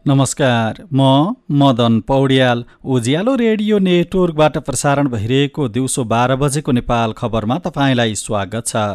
नमस्कार, म मदन पौड्याल। उज्यालो रेडियो नेटवर्कबाट प्रसारण भइरहेको दिउँसो 12 बजेको नेपाल खबरमा तपाईँलाई स्वागत छ।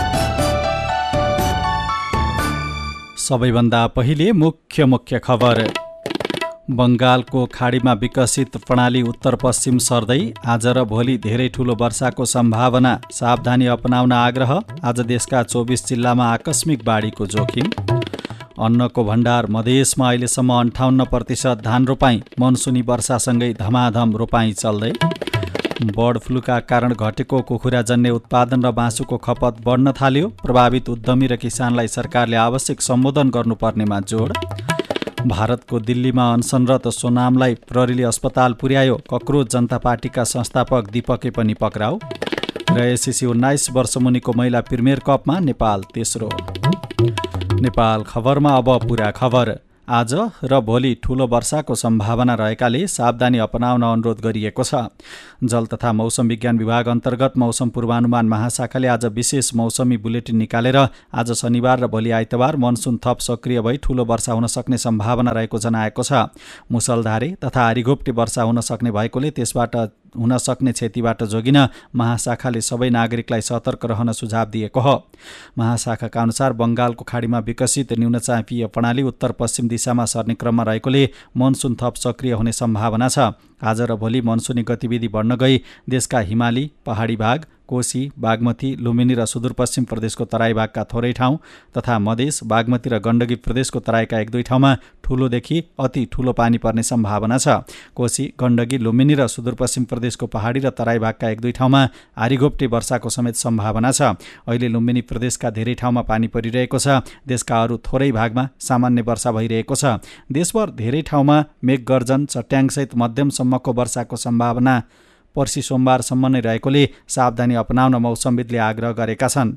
सबैभन्दा पहिले मुख्य खबर। बङ्गालको खाडीमा विकसित प्रणाली उत्तर पश्चिम सर्दै आज र भोलि धेरै ठूलो वर्षाको सम्भावना, सावधानी अपनाउन आग्रह। आज देशका 24 जिल्लामा आकस्मिक बाढीको जोखिम। अन्नको भण्डार मधेसमा अहिलेसम्म 58% धान रोपाई, मनसुनी वर्षासँगै धमाधम रोपाई चल्दै। बर्ड फ्लूका कारण घटेको कुखुराजन्य उत्पादन र मासुको खपत बढ्न थाल्यो। प्रभावित उद्यमी र किसानलाई सरकारले आवश्यक सम्बोधन गर्नुपर्नेमा जोड। भारतको दिल्लीमा अनसनरत सोनामलाई प्रहरीले अस्पताल पुर्यायो। कक्रोच जनता पार्टीका संस्थापक दीपके पनि पक्राउ। र एसएससी 19 वर्ष मुनिको महिला प्रिमियर कपमा नेपाल तेस्रो। नेपाल खबरमा अब पुरा खबर। आज र भोलि ठूलो वर्षाको सम्भावना रहेकाले सावधानी अपनाउन अनुरोध गरिएको छ। जल तथा मौसम विज्ञान विभाग अन्तर्गत मौसम पूर्वानुमान महाशाखाले आज विशेष मौसमी बुलेटिन निकालेर आज शनिबार र भोलि आइतबार मनसुन थप सक्रिय भई ठूलो वर्षा हुन सक्ने सम्भावना रहेको जनाएको छ। मुसलधारे तथा आरिघोप्टे वर्षा हुन सक्ने भएकोले त्यसबाट हुन सक्ने क्षतिबाट जोगिन महाशाखाले सबै नागरिकलाई सतर्क रहन सुझाव दिएको हो। महाशाखाका अनुसार बङ्गालको खाडीमा विकसित न्यूनचापीय प्रणाली उत्तर पश्चिम दिशामा सर्ने क्रममा रहेकोले मनसुन थप सक्रिय हुने सम्भावना छ। आज र भोलि मनसुनी गतिविधि बढ्न गई देशका हिमाली, पहाडी भाग, कोशी, बागमती, लुम्बिनी र सुदूरपश्चिम प्रदेशको तराई भागका थोरै ठाउँ तथा मधेस, बागमती र गण्डकी प्रदेशको तराईका 1-2 ठाउँमा ठूलोदेखि अति ठूलो पानी पर्ने सम्भावना छ। कोशी, गण्डकी, लुम्बिनी र सुदूरपश्चिम प्रदेशको पहाडी र तराई भागका 1-2 ठाउँमा आरिघोप्टे वर्षाको समेत सम्भावना छ। अहिले लुम्बिनी प्रदेशका धेरै ठाउँमा पानी परिरहेको छ। देशका अरू थोरै भागमा सामान्य वर्षा भइरहेको छ। देशभर धेरै ठाउँमा मेघगर्जन, चट्याङसहित मध्यमसम्मको वर्षाको सम्भावना पर्सि सोमबारसम्म नै रहेकोले सावधानी अपनाउन मौसमविदले आग्रह गरेका छन्।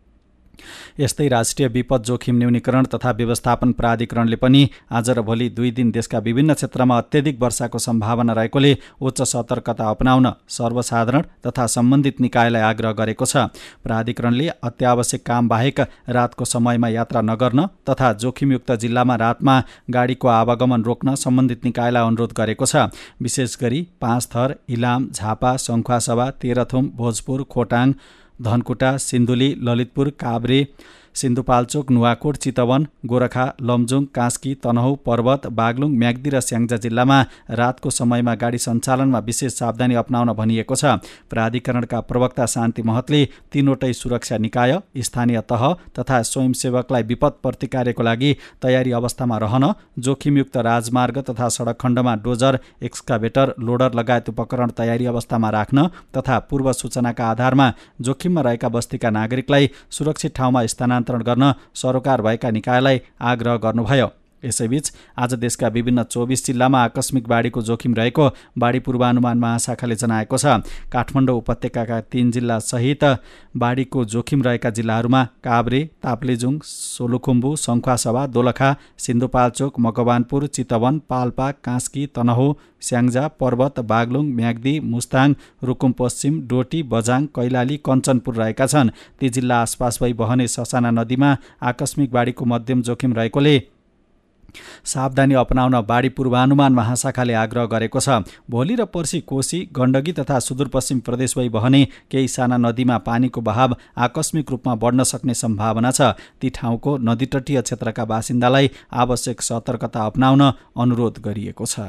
यस्तै राष्ट्रिय विपद जोखिम न्यूनीकरण तथा व्यवस्थापन प्राधिकरणले पनि आज र भोलि 2 दिन देशका विभिन्न क्षेत्रमा अत्यधिक वर्षाको सम्भावना रहेकोले उच्च सतर्कता अपनाउन सर्वसाधारण तथा सम्बन्धित निकायलाई आग्रह गरेको छ। प्राधिकरणले अत्यावश्यक काम बाहेक रातको समयमा यात्रा नगर्न तथा जोखिमयुक्त जिल्लामा रातमा गाडीको आवागमन रोक्न सम्बन्धित निकायलाई अनुरोध गरेको छ। विशेष गरी पाँचथर, इलाम, झापा, सङ्खुवासभा, तेह्रथुम, भोजपुर, खोटाङ, धनकुटा, सिन्धुली, ललितपुर, काभ्रे, सिन्धुपाल्चोक, नुवाकोट, चितवन, गोरखा, लमजुङ, कास्की, तनहुँ, पर्वत, बागलुङ, म्याग्दी र स्याङ्जा जिल्लामा रातको समयमा गाडी सञ्चालनमा विशेष सावधानी अपनाउन भनिएको छ। प्राधिकरणका प्रवक्ता शान्ति महतले 3वटै सुरक्षा निकाय, स्थानीय तह तथा स्वयंसेवकलाई विपद प्रतिकारको लागि तयारी अवस्थामा रहन, जोखिमयुक्त राजमार्ग तथा सडक खण्डमा डोजर, एक्सकाभेटर, लोडर लगायत उपकरण तयारी अवस्थामा राख्न तथा पूर्व सूचनाका आधारमा जोखिममा रहेका बस्तीका नागरिकलाई सुरक्षित ठाउँमा स्थानान्तरण गर्न सरोकार भएका निकायलाई आग्रह गर्नुभयो। यसैबीच आज देशका विभिन्न 24 जिल्लामा आकस्मिक बाढीको जोखिम रहेको बाढी पूर्वानुमान महाशाखाले जनाएको छ। काठमाडौँ उपत्यकाका 3 जिल्ला सहित बाढीको जोखिम रहेका जिल्लाहरूमा काभ्रे, ताप्लेजुङ, सोलुखुम्बु, सङ्खुवासभा, दोलखा, सिन्धुपाल्चोक, मकवानपुर, चितवन, पाल्पा, कास्की, तनहुँ, स्याङ्जा, पर्वत, बागलुङ, म्याग्दी, मुस्ताङ, रुकुम पश्चिम, डोटी, बझाङ, कैलाली, कञ्चनपुर रहेका छन्। ती जिल्ला आसपास भई बहने ससाना नदीमा आकस्मिक बाढीको मध्यम जोखिम रहेकोले सावधानी अपनाउन बाढी पूर्वानुमान महाशाखाले आग्रह गरेको छ। भोलि र पर्सि कोशी, गण्डकी तथा सुदूरपश्चिम प्रदेश भई बहने केही साना नदीमा पानीको बहाव आकस्मिक रूपमा बढ्न सक्ने सम्भावना छ। ती ठाउँको नदीतटीय क्षेत्रका बासिन्दालाई आवश्यक सतर्कता अपनाउन अनुरोध गरिएको छ।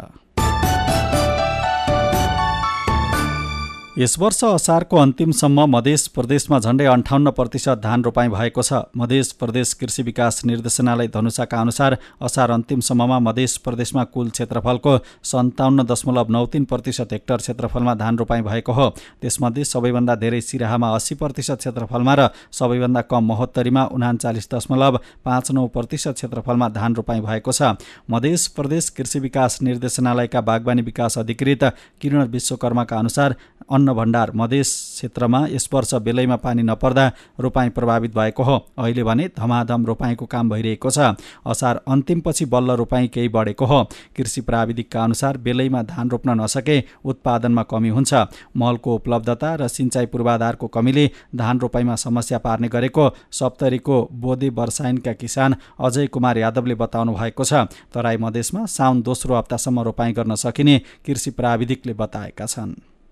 यस वर्ष असारको अन्तिमसम्म मध्य प्रदेशमा झण्डै 58% धान रोपाई भएको छ। मध्य प्रदेश कृषि विकास निर्देशनालय धनुषाका अनुसार असार अन्तिमसम्ममा मध्य प्रदेशमा कुल क्षेत्रफलको 57.93% हेक्टर क्षेत्रफलमा धान रोपाई भएको हो। त्यसमध्ये सबैभन्दा धेरै सिराहामा 80% क्षेत्रफलमा र सबैभन्दा कम महोत्तरीमा 39.59% क्षेत्रफलमा धान रोपाई भएको छ। मध्य प्रदेश कृषि विकास निर्देशनालयका बागवानी विकास अधिकृत किरण विश्वकर्माका अनुसार अन्न अन्न भण्डार मधेस क्षेत्रमा यस वर्ष बेलैमा पानी नपर्दा रोपाइँ प्रभावित भएको हो। अहिले भने धमाधम रोपाइँको काम भइरहेको छ। असार अन्तिमपछि बल्ल रोपाइँ केही बढेको हो। कृषि प्राविधिकका अनुसार बेलैमा धान रोप्न नसके उत्पादनमा कमी हुन्छ। मलको उपलब्धता र सिँचाइ पूर्वाधारको कमीले धान रोपाइँमा समस्या पार्ने गरेको सप्तरीको बोदे वर्षाइनका किसान अजय कुमार यादवले बताउनु भएको छ। तराई मधेसमा साउन दोस्रो हप्तासम्म रोपाइँ गर्न सकिने कृषि प्राविधिकले बताएका छन्।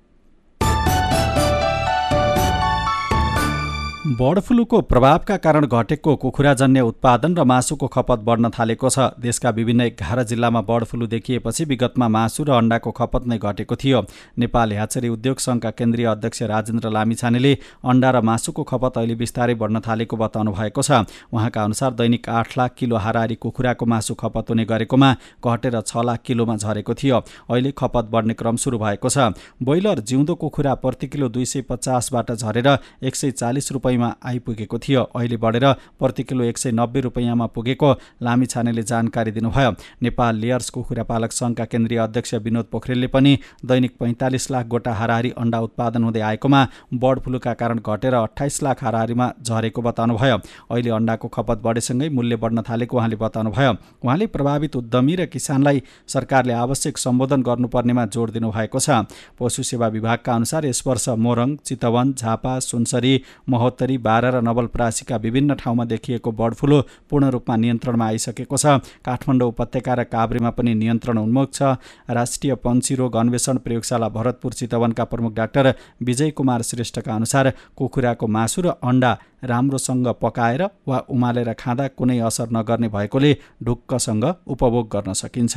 बर्ड फ्लूको प्रभावका कारण घटेको कुखुराजन्य उत्पादन र मासुको खपत बढ्न थालेको छ। देशका विभिन्न 11 जिल्लामा बर्ड फ्लू देखिएपछि विगतमा मासु र अण्डाको खपत नै घटेको थियो। नेपाल ह्याचरी उद्योग सङ्घका केन्द्रीय अध्यक्ष राजेन्द्र लामिछानेले अण्डा र मासुको खपत अहिले बिस्तारै बढ्न थालेको बताउनु भएको छ। उहाँका अनुसार दैनिक 8 लाख किलो हाराहारी कुखुराको मासु खपत हुने गरेकोमा घटेर 6 लाख किलोमा झरेको थियो। अहिले खपत बढ्ने क्रम सुरु भएको छ। ब्रोइलर जिउँदो कुखुरा प्रति किलो 250 बाट झरेर 140 रुपैयाँमा आइपुगेको थियो। अहिले बढेर प्रति किलो 190 रुपैयाँमा पुगेको लामिछानेले जानकारी दिनुभयो। नेपाल लेयर्स कुखुरा पालक सङ्घका केन्द्रीय अध्यक्ष विनोद पोखरेलले पनि दैनिक 45 लाख गोटा हाराहारी अण्डा उत्पादन हुँदै आएकोमा बर्ड फ्लूका कारण घटेर 28 लाख हाराहारीमा झरेको बताउनुभयो। अहिले अण्डाको खपत बढेसँगै मूल्य बढ्न थालेको उहाँले बताउनुभयो। उहाँले प्रभावित उद्यमी र किसानलाई सरकारले आवश्यक सम्बोधन गर्नुपर्नेमा जोड दिनुभएको छ। पशु सेवा विभागका अनुसार यस वर्ष मोरङ, चितवन, झापा, सुनसरी, महोत्तरी, बारा र नवलपरासीका विभिन्न ठाउँमा देखिएको बर्ड फ्लू पूर्ण रूपमा नियन्त्रणमा आइसकेको छ। काठमाडौँ उपत्यका र काभ्रेमा पनि नियन्त्रण उन्मुख छ। राष्ट्रिय पन्छी रोग अन्वेषण प्रयोगशाला भरतपुर चितवनका प्रमुख डाक्टर विजय कुमार श्रेष्ठका अनुसार कुखुराको मासु र अण्डा राम्रोसँग पकाएर वा उमालेर खाँदा कुनै असर नगर्ने भएकोले ढुक्कसँग उपभोग गर्न सकिन्छ।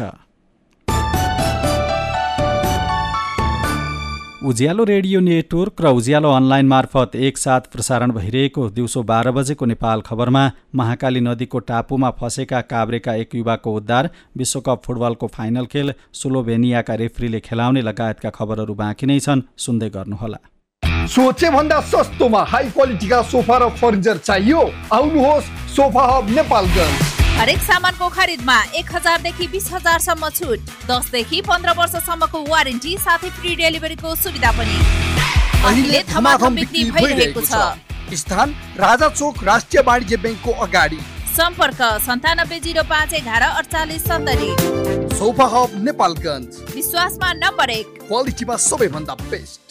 उज्यालो रेडियो नेटवर्क र उज्यालो अनलाइन मार्फत एकसाथ प्रसारण भइरहेको दिउँसो 12 बजेको नेपाल खबरमा महाकाली नदीको टापुमा फँसेका काभ्रेका एक युवाको उद्धार, विश्वकप फुटबलको फाइनल खेल, स्लोभेनियाका रेफ्रीले खेलाउने लगायतका खबरहरू बाँकी नै छन्। सुन्दै गर्नुहोला। सोचे भन्दा सस्तोमा हाई क्वालिटीका सोफा र फर्निचर चाहियो? आउनुहोस् सोफा हब नेपालगञ्ज। हरेक सामानको खरिदमा 1000 देखि 20,000 सम्म छुट, 10 देखि 15 वर्षसम्मको वारेन्टी साथै फ्री डेलिभरीको सुविधा पनि। अहिले धमाधम बिक्री भइरहेको छ। स्थान राजा चोक राष्ट्रिय वाणिज्य ब्याङ्कको अगाडि। सम्पर्क 9705114870। सोफा हब नेपालगञ्ज, विश्वासमा नम्बर 1, क्वालिटीमा सबैभन्दा बेस्ट।